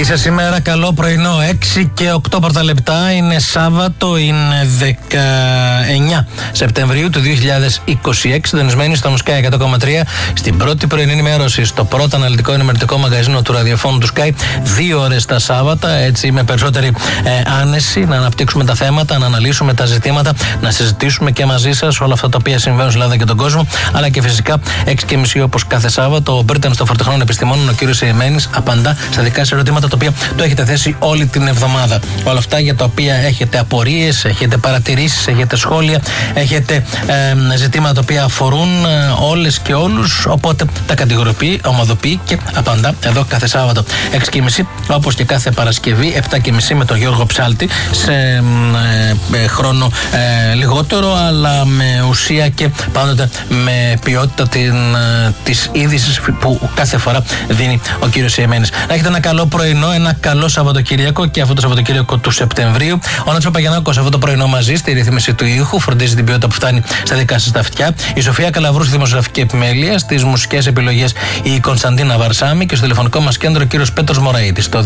Είσαι σήμερα, καλό πρωινό. 6 και 8 πρώτα λεπτά. Είναι Σάββατο, είναι 19 Σεπτεμβρίου του 2026. Συντονισμένοι στο Sky 100,3 στην πρώτη πρωινή ενημέρωση, στο πρώτο αναλυτικό ενημερωτικό μαγαζίνο του ραδιοφώνου του Sky. 2 ώρες τα Σάββατα, έτσι με περισσότερη άνεση να αναπτύξουμε τα θέματα, να αναλύσουμε τα ζητήματα, να συζητήσουμε και μαζί σας όλα αυτά τα οποία συμβαίνουν στην Ελλάδα και τον κόσμο. Αλλά και φυσικά 6:30 όπως κάθε Σάββατο, ο Πρίτανος των Φορτεχνών Επιστημόνων, ο κύριος Ιεμένης, απαντά στα δικά σας ερωτήματα τα οποία το έχετε θέσει όλη την εβδομάδα. Όλα αυτά για τα οποία έχετε απορίες, έχετε παρατηρήσεις, έχετε σχόλια, έχετε ζητήματα τα οποία αφορούν όλες και όλους. Οπότε τα κατηγοριοποιεί, ομαδοποιεί και απαντά εδώ κάθε Σάββατο. 6:30 όπως και κάθε Παρασκευή, 7:30 με τον Γιώργο Ψάλτη, σε χρόνο λιγότερο, αλλά με ουσία και πάντοτε με ποιότητα της είδησης που κάθε φορά δίνει ο κύριος Ιεμένης. Να έχετε ένα καλό πρωινό, ένα καλό Σαββατοκύριακο και αυτό το Σαββατοκύριακο του Σεπτεμβρίου. Ο Νάτσο Παπαγιαννάκος αυτό το πρωινό μαζί στη ρύθμιση του ήχου, φροντίζει την ποιότητα που φτάνει στα δικά σας τα αυτιά. Η Σοφία Καλαβρού στη δημοσιογραφική επιμέλεια, στις μουσικές επιλογές η Κωνσταντίνα Βαρσάμη και στο τηλεφωνικό μας κέντρο ο κύριος Πέτρος Μωραΐτης. Το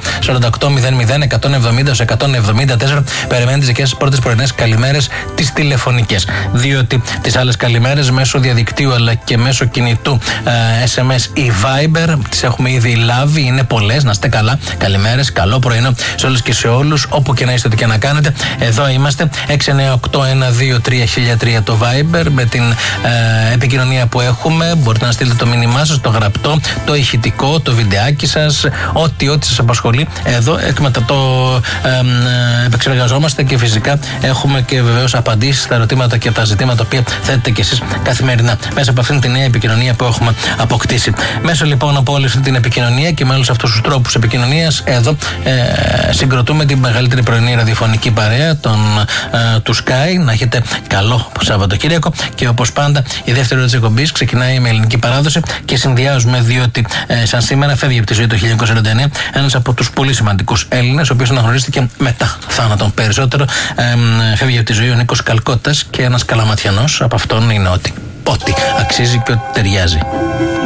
210-4800-170-174 περιμένει τις δικές σας πρώτες πρωινές καλημέρες, τις τηλεφωνικές. Διότι τις άλλες καλημέρες μέσω διαδικτύου αλλά και μέσω κινητού SMS ή Viber τις έχουμε ήδη λάβει, είναι πολλές. Να είστε καλά, καλημέρες, καλό πρωινό σε όλες και σε όλους, όπου και να είστε, ό,τι και να κάνετε. Εδώ είμαστε, 698-123-1003 το Viber, με την επικοινωνία που έχουμε. Μπορείτε να στείλετε το μήνυμά σας, το γραπτό, το ηχητικό, το βιντεάκι σας, ό,τι σας απασχολεί. Εδώ το επεξεργαζόμαστε και φυσικά έχουμε και βεβαίως απαντήσεις στα ερωτήματα και τα ζητήματα που θέτετε κι εσείς καθημερινά μέσα από αυτήν την νέα επικοινωνία που έχουμε αποκτήσει. Μέσω λοιπόν από όλη αυτή την επικοινωνία και με όλους αυτούς τους τρόπους επικοινωνίας, εδώ συγκροτούμε την μεγαλύτερη πρωινή ραδιοφωνική παρέα του Sky. Να έχετε καλό Σαββατοκύριακο και όπως πάντα η δεύτερη ώρα της εκπομπής ξεκινάει με ελληνική παράδοση και συνδυάζουμε, διότι σαν σήμερα φεύγει από τη ζωή το 1949 ένας από τους πολύ σημαντικούς Έλληνες, ο οποίος αναγνωρίστηκε μετά θάνατον περισσότερο. Φεύγει από τη ζωή ο Νίκος Καλκώτας και ένας καλαματιανός. Από αυτόν είναι ό,τι αξίζει και ό,τι ταιριάζει.